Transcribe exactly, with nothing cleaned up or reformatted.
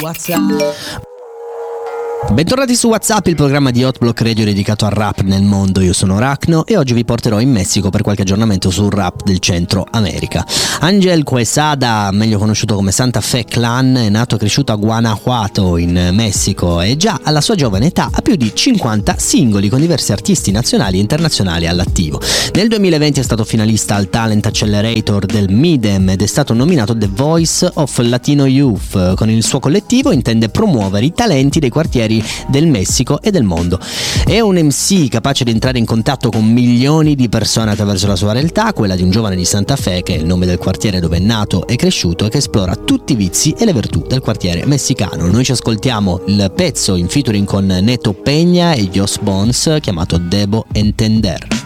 WhatsApp. Bentornati su WhatsApp, il programma di Hotblock Radio dedicato al rap nel mondo. Io sono Racno e oggi vi porterò in Messico per qualche aggiornamento sul rap del Centro America. Angel Quesada, meglio conosciuto come Santa Fe Clan, è nato e cresciuto a Guanajuato in Messico e già alla sua giovane età ha più di cinquanta singoli con diversi artisti nazionali e internazionali all'attivo. Nel duemilaventi è stato finalista al Talent Accelerator del Midem ed è stato nominato The Voice of Latino Youth. Con il suo collettivo intende promuovere i talenti dei quartieri del Messico e del mondo. È un M C capace di entrare in contatto con milioni di persone attraverso la sua realtà, quella di un giovane di Santa Fe, che è il nome del quartiere dove è nato e cresciuto, e che esplora tutti i vizi e le virtù del quartiere messicano. Noi ci ascoltiamo il pezzo in featuring con Neto Peña e Jos Bones chiamato Debo Entender.